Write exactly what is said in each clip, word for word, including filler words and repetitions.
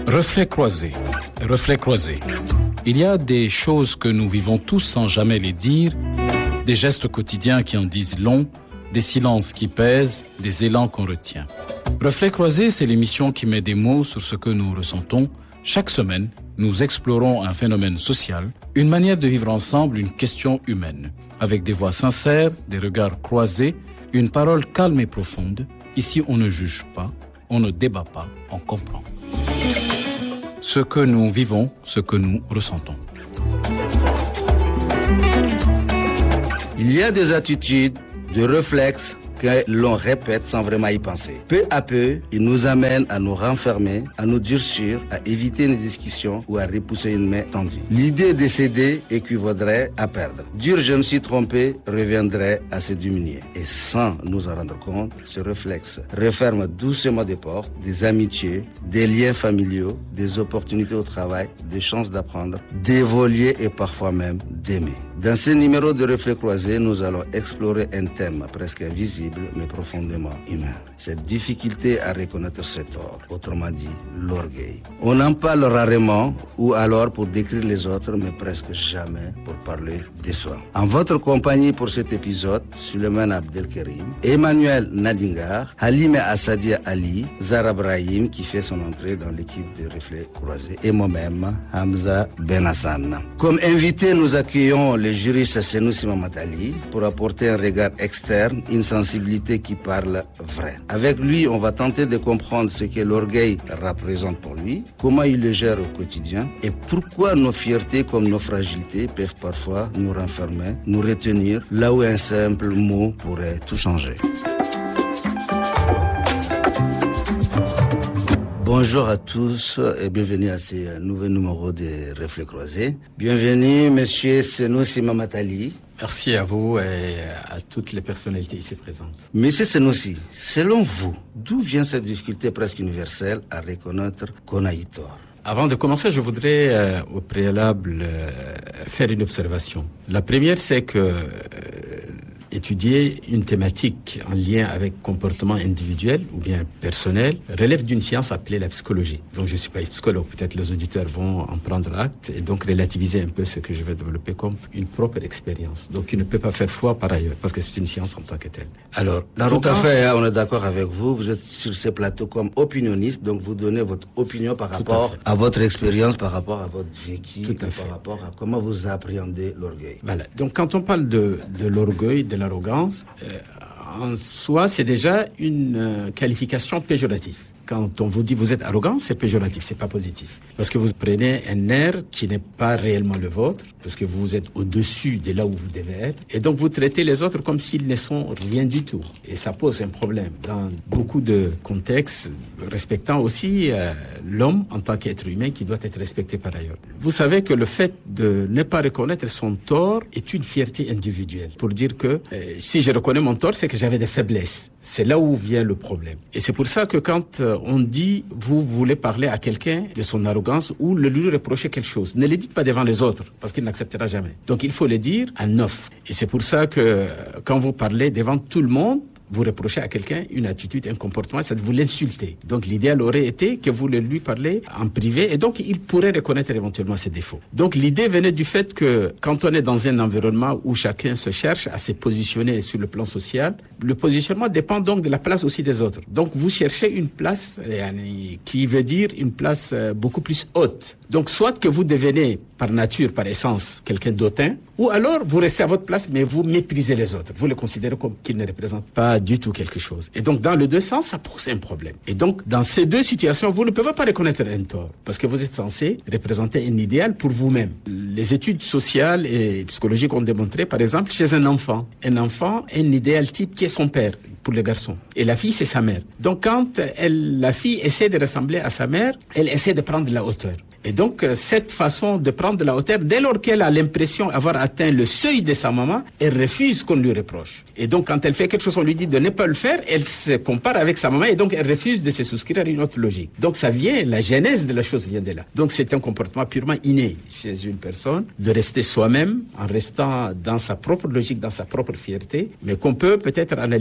Reflets croisés, reflets croisés. Il y a des choses que nous vivons tous sans jamais les dire, des gestes quotidiens qui en disent long, des silences qui pèsent, des élans qu'on retient. Reflets croisés, c'est l'émission qui met des mots sur ce que nous ressentons. Chaque semaine, nous explorons un phénomène social, une manière de vivre ensemble, une question humaine. Avec des voix sincères, des regards croisés, une parole calme et profonde. Ici, on ne juge pas, on ne débat pas, on comprend. Ce que nous vivons, ce que nous ressentons. Il y a des attitudes, des réflexes que l'on répète sans vraiment y penser. Peu à peu, ils nous amènent à nous renfermer, à nous durcir, à éviter une discussion ou à repousser une main tendue. L'idée de céder équivaudrait à perdre. Dire je me suis trompé reviendrait à se diminuer. Et sans nous en rendre compte, ce réflexe referme doucement des portes, des amitiés, des liens familiaux, des opportunités au travail, des chances d'apprendre, d'évoluer et parfois même d'aimer. Dans ce numéro de Reflets croisés, nous allons explorer un thème presque invisible mais profondément humain. Cette difficulté à reconnaître ses torts, autrement dit l'orgueil. On en parle rarement ou alors pour décrire les autres mais presque jamais pour parler de soi. En votre compagnie pour cet épisode, Suleiman Abdelkerim, Emmanuel Nadingar, Halime Assadia Ali, Zara Brahim qui fait son entrée dans l'équipe de Reflets croisés et moi-même, Hamza Benhassan. Comme invité, nous accueillons le juriste Senoussi Mamadali pour apporter un regard externe, une sensibilité qui parle vrai. Avec lui, on va tenter de comprendre ce que l'orgueil représente pour lui, comment il le gère au quotidien et pourquoi nos fiertés comme nos fragilités peuvent parfois nous renfermer, nous retenir, là où un simple mot pourrait tout changer. Bonjour à tous et bienvenue à ce nouveau numéro de Reflets croisés. Bienvenue, monsieur Senoussi Mamadali. Merci à vous et à toutes les personnalités ici présentes. Monsieur Senoussi, selon vous, d'où vient cette difficulté presque universelle à reconnaître qu'on a eu tort? Avant de commencer, je voudrais euh, au préalable euh, faire une observation. La première, c'est que euh, étudier une thématique en lien avec comportement individuel ou bien personnel relève d'une science appelée la psychologie. Donc je ne suis pas psychologue, peut-être les auditeurs vont en prendre acte et donc relativiser un peu ce que je vais développer comme une propre expérience. Donc il ne peut pas faire foi par ailleurs parce que c'est une science en tant que telle. Alors, tout à fait, hein, on est d'accord avec vous. Vous êtes sur ces plateaux comme opinionniste, donc vous donnez votre opinion par rapport à, à votre expérience, par rapport à votre vécu, par rapport à comment vous appréhendez l'orgueil. Voilà. Donc quand on parle de, de l'orgueil, de l'arrogance, euh, en soi, c'est déjà une euh, qualification péjorative. Quand on vous dit vous êtes arrogant, c'est péjoratif, c'est pas positif. Parce que vous prenez un air qui n'est pas réellement le vôtre, parce que vous êtes au-dessus de là où vous devez être, et donc vous traitez les autres comme s'ils ne sont rien du tout. Et ça pose un problème dans beaucoup de contextes, respectant aussi euh, l'homme en tant qu'être humain qui doit être respecté par ailleurs. Vous savez que le fait de ne pas reconnaître son tort est une fierté individuelle. Pour dire que euh, si je reconnais mon tort, c'est que j'avais des faiblesses. C'est là où vient le problème. Et c'est pour ça que quand euh, on dit, vous voulez parler à quelqu'un de son arrogance ou le lui reprocher quelque chose, ne le dites pas devant les autres, parce qu'il n'acceptera jamais. Donc il faut le dire à neuf. Et c'est pour ça que quand vous parlez devant tout le monde, vous reprochez à quelqu'un une attitude, un comportement, ça vous l'insultez. Donc l'idéal aurait été que vous le lui parlez en privé et donc il pourrait reconnaître éventuellement ses défauts. Donc l'idée venait du fait que quand on est dans un environnement où chacun se cherche à se positionner sur le plan social, le positionnement dépend donc de la place aussi des autres. Donc vous cherchez une place qui veut dire une place beaucoup plus haute. Donc soit que vous devenez par nature, par essence, quelqu'un d'autant, ou alors vous restez à votre place mais vous méprisez les autres. Vous les considérez comme qu'ils ne représentent pas du tout quelque chose. Et donc, dans les deux sens, ça pose un problème. Et donc, dans ces deux situations, vous ne pouvez pas reconnaître un tort parce que vous êtes censé représenter un idéal pour vous-même. Les études sociales et psychologiques ont démontré, par exemple, chez un enfant, un enfant a un idéal type qui est son père pour le garçon. Et la fille, c'est sa mère. Donc, quand elle, la fille essaie de ressembler à sa mère, elle essaie de prendre la hauteur. Et donc, cette façon de prendre de la hauteur, dès lors qu'elle a l'impression d'avoir atteint le seuil de sa maman, elle refuse qu'on lui reproche. Et donc, quand elle fait quelque chose, on lui dit de ne pas le faire, elle se compare avec sa maman et donc elle refuse de se souscrire à une autre logique. Donc, ça vient, la genèse de la chose vient de là. Donc, c'est un comportement purement inné chez une personne de rester soi-même en restant dans sa propre logique, dans sa propre fierté, mais qu'on peut peut-être analyser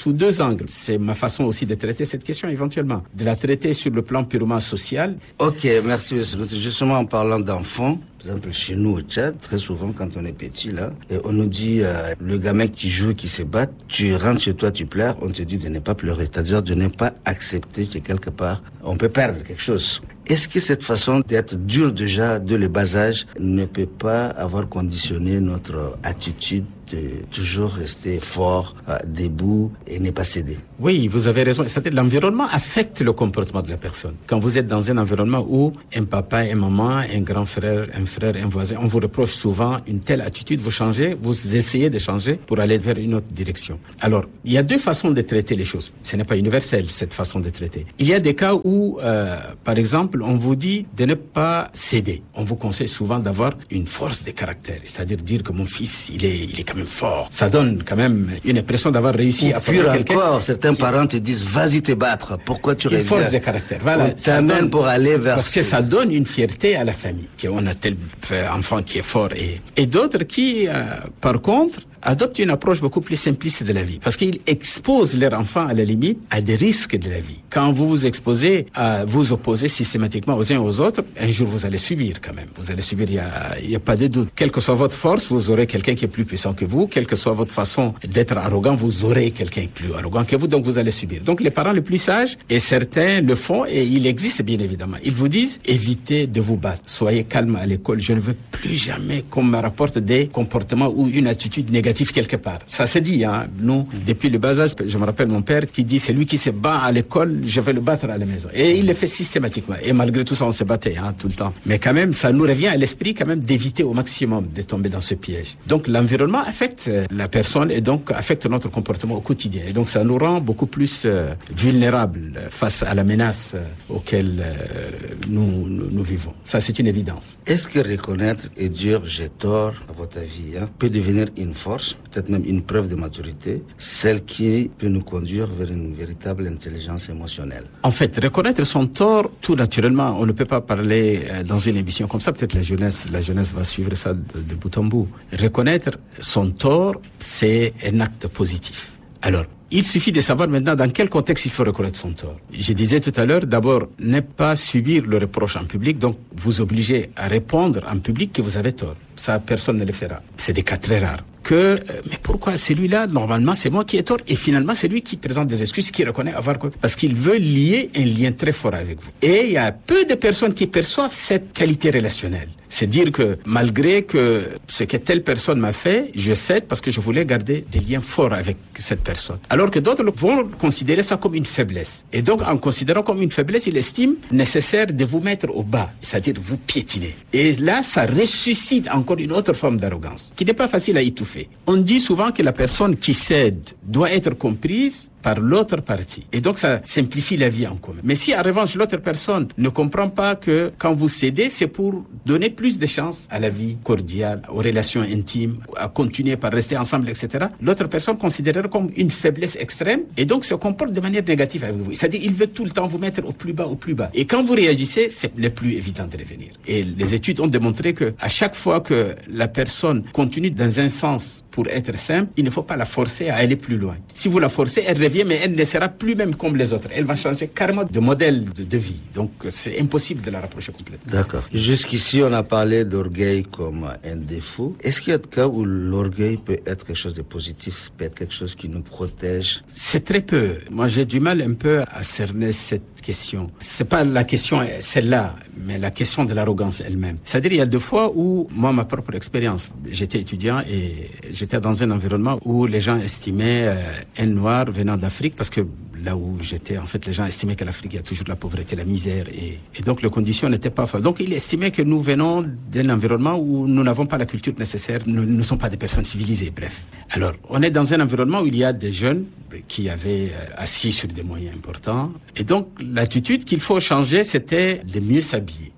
sous deux angles. C'est ma façon aussi de traiter cette question éventuellement. De la traiter sur le plan purement social. Ok, merci monsieur. Justement en parlant d'enfants, par exemple chez nous au Tchad, très souvent quand on est petit là, et on nous dit euh, le gamin qui joue, qui se bat, tu rentres chez toi, tu pleures, on te dit de ne pas pleurer, c'est-à-dire de ne pas accepter que quelque part on peut perdre quelque chose. Est-ce que cette façon d'être dur déjà de le bas âge ne peut pas avoir conditionné notre attitude de toujours rester fort, euh, debout et ne pas céder? Oui, vous avez raison. C'est-à-dire l'environnement affecte le comportement de la personne. Quand vous êtes dans un environnement où un papa, une maman, un grand frère, un frère, un voisin, on vous reproche souvent une telle attitude, vous changez, vous essayez de changer pour aller vers une autre direction. Alors, il y a deux façons de traiter les choses. Ce n'est pas universel, cette façon de traiter. Il y a des cas où, euh, par exemple, on vous dit de ne pas céder. On vous conseille souvent d'avoir une force de caractère, c'est-à-dire dire que mon fils, il est, il est quand même fort. Ça donne quand même une impression d'avoir réussi Ou à faire quelqu'un. Encore, certains parents te disent, vas-y te battre. Pourquoi tu reviens? Une force de caractère. Voilà. On t'amène pour aller vers. Parce que ça donne une fierté à la famille, qu'on a tel enfant qui est fort et, et d'autres qui, euh, par contre, adoptent une approche beaucoup plus simpliste de la vie. Parce qu'ils exposent leurs enfants, à la limite, à des risques de la vie. Quand vous vous exposez à vous opposer systématiquement aux uns aux autres, un jour vous allez subir quand même. Vous allez subir, il y a, il y a pas de doute. Quelle que soit votre force, vous aurez quelqu'un qui est plus puissant que vous. Quelle que soit votre façon d'être arrogant, vous aurez quelqu'un plus arrogant que vous. Donc vous allez subir. Donc les parents les plus sages, et certains le font, et il existe bien évidemment. Ils vous disent, évitez de vous battre. Soyez calme à l'école. Je ne veux plus jamais qu'on me rapporte des comportements ou une attitude négative quelque part. Ça se dit, hein. Nous, depuis le bas âge, je me rappelle mon père qui dit, c'est lui qui se bat à l'école, je vais le battre à la maison. Et il le fait systématiquement. Et malgré tout ça, on se battait, hein, tout le temps. Mais quand même, ça nous revient à l'esprit quand même d'éviter au maximum de tomber dans ce piège. Donc l'environnement affecte la personne et donc affecte notre comportement au quotidien. Et donc ça nous rend beaucoup plus euh, vulnérables face à la menace euh, auquel euh, nous, nous, nous vivons. Ça, c'est une évidence. Est-ce que reconnaître et dire j'ai tort, à votre avis, hein, peut devenir une force, peut-être même une preuve de maturité, celle qui peut nous conduire vers une véritable intelligence émotionnelle? En fait, reconnaître son tort, tout naturellement, on ne peut pas parler euh, dans une émission comme ça. Peut-être la jeunesse, la jeunesse va suivre ça de, de bout en bout. Reconnaître son tort, c'est un acte positif. Alors, il suffit de savoir maintenant dans quel contexte il faut reconnaître son tort. Je disais tout à l'heure, d'abord, ne pas subir le reproche en public, donc vous obligez à répondre en public que vous avez tort. Ça, personne ne le fera. C'est des cas très rares. Que, euh, mais pourquoi celui-là, normalement, c'est moi qui ai tort, et finalement, c'est lui qui présente des excuses, qui reconnaît avoir quoi. Parce qu'il veut lier un lien très fort avec vous. Et il y a peu de personnes qui perçoivent cette qualité relationnelle. C'est dire que malgré que ce que telle personne m'a fait, je cède parce que je voulais garder des liens forts avec cette personne. Alors que d'autres vont considérer ça comme une faiblesse. Et donc, en considérant comme une faiblesse, ils estiment nécessaire de vous mettre au bas, c'est-à-dire vous piétiner. Et là, ça ressuscite encore une autre forme d'arrogance, qui n'est pas facile à étouffer. On dit souvent que la personne qui cède doit être comprise par l'autre partie. Et donc, ça simplifie la vie en commun. Mais si, en revanche, l'autre personne ne comprend pas que quand vous cédez, c'est pour donner plus de chance à la vie cordiale, aux relations intimes, à continuer par rester ensemble, et cetera, l'autre personne considérera comme une faiblesse extrême et donc se comporte de manière négative avec vous. C'est-à-dire, il veut tout le temps vous mettre au plus bas, au plus bas. Et quand vous réagissez, c'est le plus évident de revenir. Et les études ont démontré que à chaque fois que la personne continue dans un sens pour être simple, il ne faut pas la forcer à aller plus loin. Si vous la forcez, elle revient, mais elle ne sera plus même comme les autres. Elle va changer carrément de modèle de, de vie. Donc, c'est impossible de la rapprocher complètement. D'accord. Jusqu'ici, on a parlé d'orgueil comme un défaut. Est-ce qu'il y a des cas où l'orgueil peut être quelque chose de positif, peut être quelque chose qui nous protège? C'est très peu. Moi, j'ai du mal un peu à cerner cette question. C'est pas la question celle-là, mais la question de l'arrogance elle-même. C'est-à-dire, il y a deux fois où, moi, ma propre expérience, j'étais étudiant et j'étais dans un environnement où les gens estimaient euh, un noir venant d'Afrique, parce que là où j'étais, en fait, les gens estimaient qu'à l'Afrique, il y a toujours la pauvreté, la misère, et, et donc les conditions n'étaient pas favorables. Donc, ils estimaient que nous venons d'un environnement où nous n'avons pas la culture nécessaire, nous ne sommes pas des personnes civilisées, bref. Alors, on est dans un environnement où il y a des jeunes qui avaient euh, assis sur des moyens importants, et donc l'attitude qu'il faut changer, c'était de mieux s'habiller.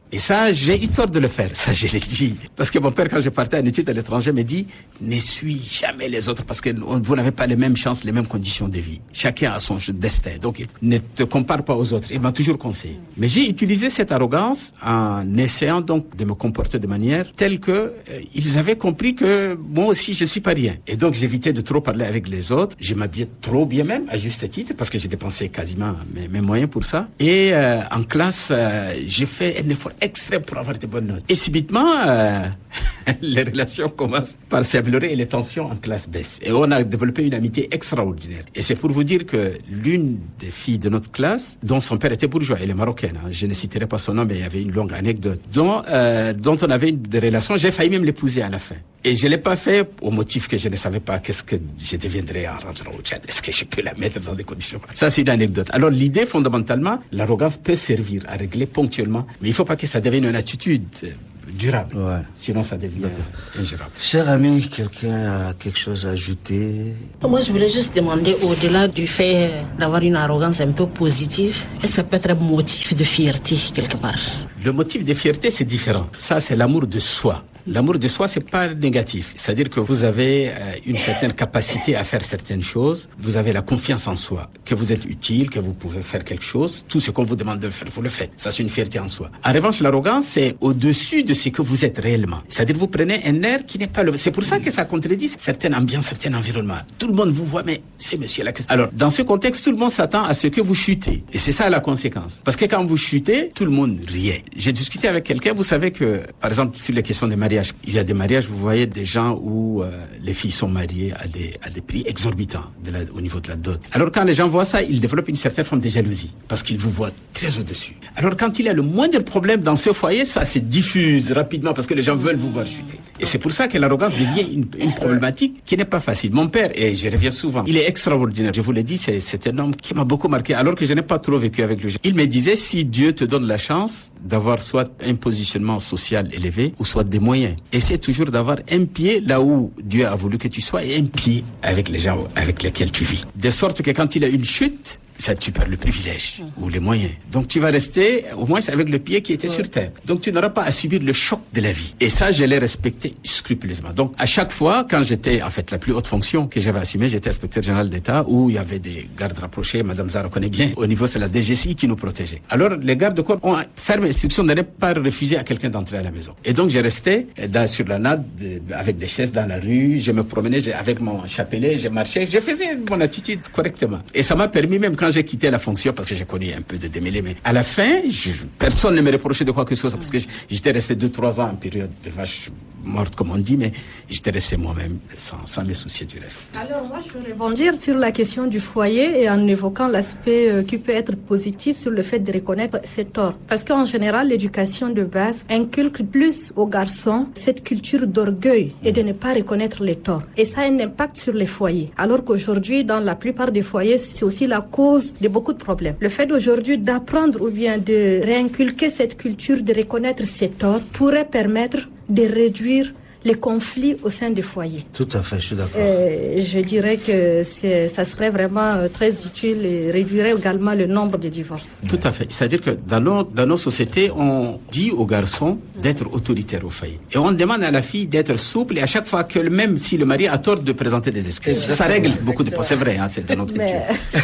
Et ça, j'ai eu tort de le faire. Ça, je l'ai dit. Parce que mon père, quand je partais en études à l'étranger, me dit, ne suis jamais les autres parce que vous n'avez pas les mêmes chances, les mêmes conditions de vie. Chacun a son destin. Donc, ne te compare pas aux autres. Il m'a toujours conseillé. Mais j'ai utilisé cette arrogance en essayant donc de me comporter de manière telle que euh, ils avaient compris que moi aussi, je suis pas rien. Et donc, j'évitais de trop parler avec les autres. Je m'habillais trop bien même, à juste titre, parce que j'ai dépensé quasiment mes, mes moyens pour ça. Et euh, en classe, euh, j'ai fait un effort extrême pour avoir de bonnes notes. Et subitement, euh, les relations commencent par s'améliorer et les tensions en classe baissent. Et on a développé une amitié extraordinaire. Et c'est pour vous dire que l'une des filles de notre classe, dont son père était bourgeois, elle est marocaine, hein, je ne citerai pas son nom, mais il y avait une longue anecdote, dont, euh, dont on avait une, des relations, j'ai failli même l'épouser à la fin. Et je l'ai pas fait au motif que je ne savais pas qu'est-ce que je deviendrais en rentrant au Tchad. Est-ce que je peux la mettre dans des conditions? Ça, c'est une anecdote. Alors, l'idée, fondamentalement, l'arrogance peut servir à régler ponctuellement, mais il faut pas que ça devienne une attitude durable. Ouais. Sinon, ça devient ingérable. Cher ami, quelqu'un a quelque chose à ajouter? Moi, je voulais juste demander, au-delà du fait d'avoir une arrogance un peu positive, est-ce que ça peut être un motif de fierté quelque part? Le motif de fierté, c'est différent. Ça, c'est l'amour de soi. L'amour de soi, c'est pas négatif. C'est-à-dire que vous avez euh, une certaine capacité à faire certaines choses. Vous avez la confiance en soi, que vous êtes utile, que vous pouvez faire quelque chose. Tout ce qu'on vous demande de faire, vous le faites. Ça, c'est une fierté en soi. En revanche, l'arrogance, c'est au-dessus de ce que vous êtes réellement. C'est-à-dire, vous prenez un air qui n'est pas le... C'est pour ça que ça contredit certaines ambiances, certains environnements. Tout le monde vous voit, mais c'est monsieur-là. Alors, dans ce contexte, tout le monde s'attend à ce que vous chutez. Et c'est ça la conséquence. Parce que quand vous chutez, tout le monde riait. J'ai discuté avec quelqu'un, vous savez que, par exemple, sur les questions des mariages, il y a des mariages, vous voyez des gens où euh, les filles sont mariées à des, à des prix exorbitants de la, au niveau de la dot. Alors quand les gens voient ça, ils développent une certaine forme de jalousie parce qu'ils vous voient très au-dessus. Alors quand il y a le moindre problème dans ce foyer, ça se diffuse rapidement parce que les gens veulent vous voir chuter. Et c'est pour ça que l'arrogance devient une, une problématique qui n'est pas facile. Mon père, et je reviens souvent, il est extraordinaire. Je vous l'ai dit, c'est, c'est un homme qui m'a beaucoup marqué alors que je n'ai pas trop vécu avec lui. Il me disait, si Dieu te donne la chance d'avoir soit un positionnement social élevé ou soit des moyens, essaie toujours d'avoir un pied là où Dieu a voulu que tu sois et un pied avec les gens avec lesquels tu vis. De sorte que quand il a une chute, ça tu perds le privilège ou les moyens. Donc tu vas rester au moins avec le pied qui était ouais. sur terre. Donc tu n'auras pas à subir le choc de la vie. Et ça, je l'ai respecté scrupuleusement. Donc à chaque fois, quand j'étais, en fait, la plus haute fonction que j'avais assumée, j'étais inspecteur général d'État où il y avait des gardes rapprochés, Madame Zara connaît bien, au niveau c'est la D G S I qui nous protégeait. Alors les gardes de corps ont ferme instruction de ne pas refuser à quelqu'un d'entrer à la maison. Et donc j'ai resté dans, sur la natte de, avec des chaises dans la rue, je me promenais j'ai, avec mon chapelet, je marchais, je faisais mon attitude correctement. Et ça m'a permis même quand j'ai quitté la fonction, parce que j'ai connu un peu de démêlés, mais à la fin, je, personne ne me reprochait de quoi que ce soit, parce que j'étais resté deux, trois ans en période de vache morte, comme on dit, mais j'étais resté moi-même sans, sans me soucier du reste. Alors moi, je veux rebondir sur la question du foyer et en évoquant l'aspect euh, qui peut être positif sur le fait de reconnaître ses torts. Parce qu'en général, l'éducation de base inculque plus aux garçons cette culture d'orgueil et de ne pas reconnaître les torts. Et ça a un impact sur les foyers. Alors qu'aujourd'hui, dans la plupart des foyers, c'est aussi la cause de beaucoup de problèmes. Le fait d'aujourd'hui d'apprendre ou bien de réinculquer cette culture de reconnaître ses torts pourrait permettre de réduire les conflits au sein des foyers. Tout à fait, je suis d'accord. Euh, je dirais que c'est, ça serait vraiment très utile et réduirait également le nombre de divorces. Tout à fait. C'est-à-dire que dans nos, dans nos sociétés, on dit aux garçons d'être autoritaires au foyer. Et on demande à la fille d'être souple et à chaque fois que, même si le mari a tort de présenter des excuses. Exactement. Ça règle beaucoup de problèmes. C'est vrai, hein, c'est dans notre culture.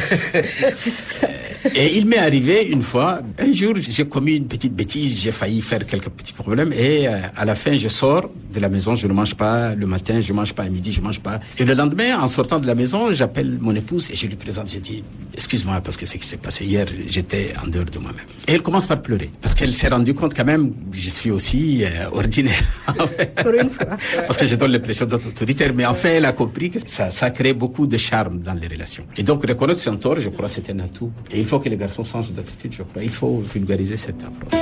Et il m'est arrivé une fois, un jour, j'ai commis une petite bêtise, j'ai failli faire quelques petits problèmes et euh, à la fin, je sors de la maison, je ne mange pas le matin, je ne mange pas à midi, je ne mange pas. Et le lendemain, en sortant de la maison, j'appelle mon épouse et je lui présente, j'ai dit, excuse-moi parce que ce qui s'est passé hier, j'étais en dehors de moi-même. Et elle commence par pleurer parce qu'elle s'est rendue compte quand même, je suis aussi euh, ordinaire. Pour une fois. Parce que je donne l'impression d'être autoritaire, mais en fait, elle a compris que ça, ça crée beaucoup de charme dans les relations. Et donc, reconnaître son tort, je crois, c'est un atout. Et il faut que les garçons changent d'attitude, je crois. Il faut vulgariser cette approche.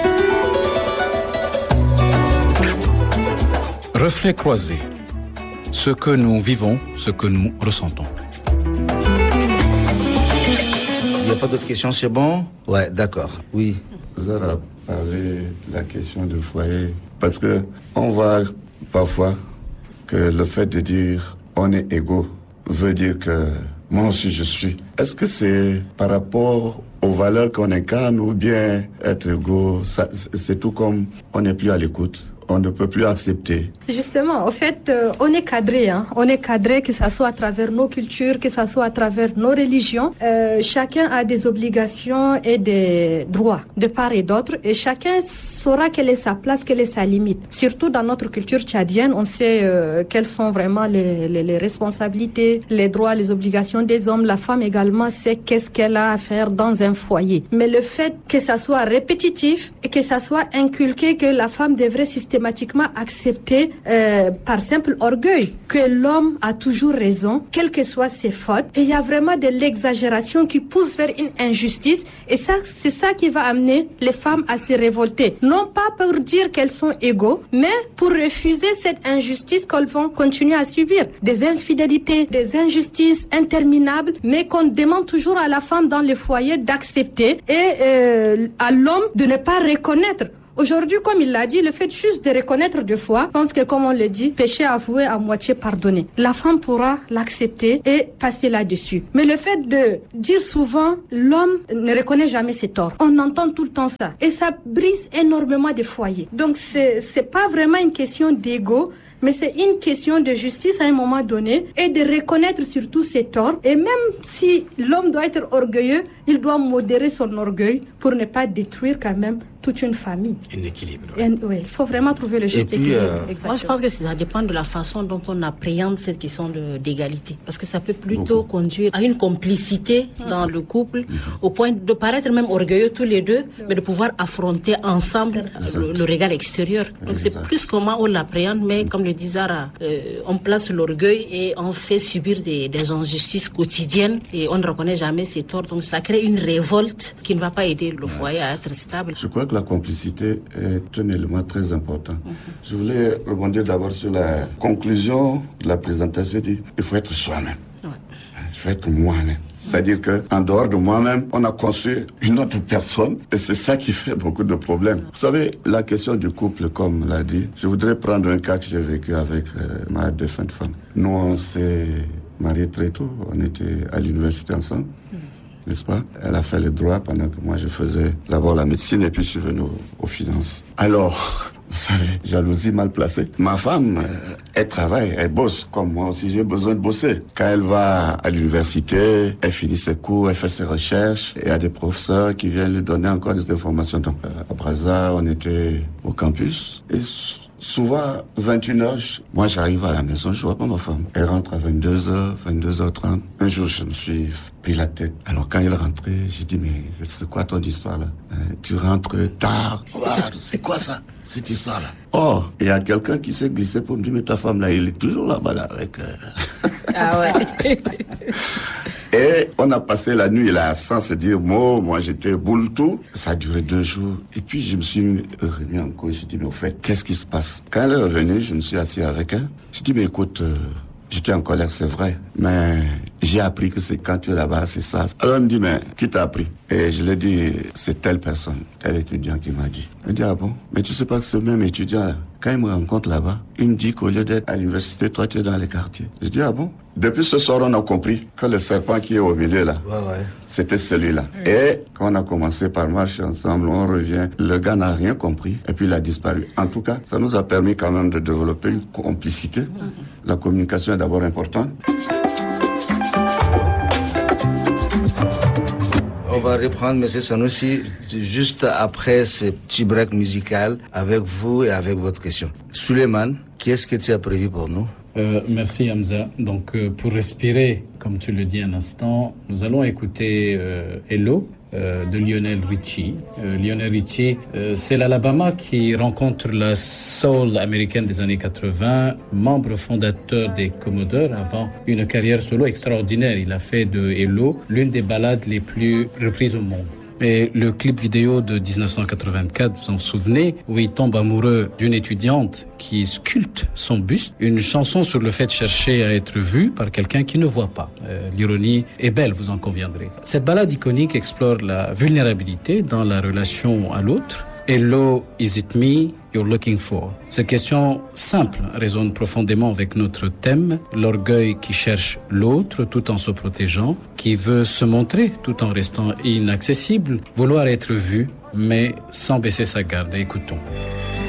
Reflets croisés. Ce que nous vivons, ce que nous ressentons. Il n'y a pas d'autres questions, c'est bon? Ouais, d'accord. Oui. Zara a parlé de la question du foyer. Parce que on voit parfois que le fait de dire on est égaux veut dire que moi aussi je suis. Est-ce que c'est par rapport aux valeurs qu'on incarne ou bien être égaux, ça, c'est tout comme on n'est plus à l'écoute. On ne peut plus accepter. Justement, au fait, euh, on est cadré. Hein. On est cadré, que ce soit à travers nos cultures, que ce soit à travers nos religions. Euh, chacun a des obligations et des droits de part et d'autre. Et chacun saura quelle est sa place, quelle est sa limite. Surtout dans notre culture tchadienne, on sait euh, quelles sont vraiment les, les, les responsabilités, les droits, les obligations des hommes. La femme également sait qu'est-ce qu'elle a à faire dans un foyer. Mais le fait que ça soit répétitif et que ça soit inculqué que la femme devrait systématiquement accepter euh, par simple orgueil que l'homme a toujours raison, quelles que soient ses fautes. Et il y a vraiment de l'exagération qui pousse vers une injustice. Et ça, c'est ça qui va amener les femmes à se révolter. Non pas pour dire qu'elles sont égaux, mais pour refuser cette injustice qu'elles vont continuer à subir. Des infidélités, des injustices interminables, mais qu'on demande toujours à la femme dans le foyer d'accepter et euh, à l'homme de ne pas reconnaître. Aujourd'hui, comme il l'a dit, le fait juste de reconnaître deux fois, je pense que comme on le dit, péché avoué à moitié pardonné. La femme pourra l'accepter et passer là-dessus. Mais le fait de dire souvent, l'homme ne reconnaît jamais ses torts. On entend tout le temps ça. Et ça brise énormément de foyers. Donc c'est, c'est pas vraiment une question d'ego, mais c'est une question de justice à un moment donné et de reconnaître surtout ses torts. Et même si l'homme doit être orgueilleux, il doit modérer son orgueil pour ne pas détruire quand même toute une famille. Un équilibre. Ouais. Et, oui, il faut vraiment trouver le juste puis, équilibre. Euh... Moi, je pense que ça dépend de la façon dont on appréhende cette question de, d'égalité. Parce que ça peut plutôt Beaucoup. conduire à une complicité dans le couple, au point de paraître même orgueilleux tous les deux, mais de pouvoir affronter ensemble le, le regard extérieur. Donc c'est plus comment on l'appréhende, mais comme le dit Zara, euh, on place l'orgueil et on fait subir des, des injustices quotidiennes et on ne reconnaît jamais ses torts. Donc ça crée une révolte qui ne va pas aider le foyer à être stable. Je crois que la complicité est un élément très important. Mm-hmm. Je voulais rebondir d'abord sur la conclusion de la présentation. Dit, il faut être soi-même. Ouais. Il faut être moi-même. C'est-à-dire qu'en dehors de moi-même, on a construit une autre personne et c'est ça qui fait beaucoup de problèmes. Vous savez, la question du couple, comme l'a dit, je voudrais prendre un cas que j'ai vécu avec euh, ma défunte femme. Nous, on s'est mariés très tôt, on était à l'université ensemble. N'est-ce pas? Elle a fait le droit pendant que moi je faisais d'abord la médecine et puis je suis venu aux, aux finances. Alors, vous savez, jalousie mal placée. Ma femme, euh, elle travaille, elle bosse, comme moi aussi j'ai besoin de bosser. Quand elle va à l'université, elle finit ses cours, elle fait ses recherches, et il y a des professeurs qui viennent lui donner encore des informations. Donc, euh, à Brazza, on était au campus, et souvent, vingt et une heures, moi j'arrive à la maison, je vois pas ma femme. Elle rentre à vingt-deux heures, vingt-deux heures trente. Un jour, je me suis pris la tête. Alors quand elle est rentrée, j'ai dit, mais c'est quoi ton histoire là? euh, Tu rentres tard. Oh, c'est quoi ça, cette histoire là? Oh, il y a quelqu'un qui s'est glissé pour me dire, mais ta femme là, il est toujours là-bas là, avec... Euh... Ah ouais. Et on a passé la nuit là sans se dire mot. Moi j'étais boule tout. Ça a duré deux jours. Et puis je me suis remis en cause. J'ai dit mais au fait qu'est-ce qui se passe? Quand elle est revenue, je me suis assis avec elle. J'ai dit mais écoute, euh, j'étais en colère, c'est vrai. Mais j'ai appris que c'est quand tu es là-bas, c'est ça. Alors elle me dit mais qui t'a appris? Et je lui ai dit c'est telle personne, tel étudiant qui m'a dit. Elle me dit ah bon? Mais tu sais pas que ce même étudiant là, quand il me rencontre là-bas, il me dit qu'au lieu d'être à l'université, toi tu es dans les quartiers. Je dis ah bon? Depuis ce soir, on a compris que le serpent qui est au milieu là, ouais, ouais. c'était celui-là. Mmh. Et quand on a commencé par marcher ensemble, on revient, le gars n'a rien compris et puis il a disparu. En tout cas, ça nous a permis quand même de développer une complicité. Mmh. La communication est d'abord importante. On va reprendre, M. Sanoussi, juste après ce petit break musical avec vous et avec votre question. Suleiman, qu'est-ce que tu as prévu pour nous? Euh, merci Hamza. Donc euh, pour respirer, comme tu le dis un instant, nous allons écouter euh, Hello euh, de Lionel Richie. Euh, Lionel Richie, euh, c'est l'Alabama qui rencontre la soul américaine des années quatre-vingts, membre fondateur des Commodores avant une carrière solo extraordinaire. Il a fait de Hello l'une des ballades les plus reprises au monde. Et le clip vidéo de dix-neuf cent quatre-vingt-quatre, vous en souvenez, où il tombe amoureux d'une étudiante qui sculpte son buste, une chanson sur le fait de chercher à être vu par quelqu'un qui ne voit pas. Euh, l'ironie est belle, vous en conviendrez. Cette ballade iconique explore la vulnérabilité dans la relation à l'autre Hello, is it me you're looking for? Cette question simple résonne profondément avec notre thème, l'orgueil qui cherche l'autre tout en se protégeant, qui veut se montrer tout en restant inaccessible, vouloir être vu, mais sans baisser sa garde. Écoutons.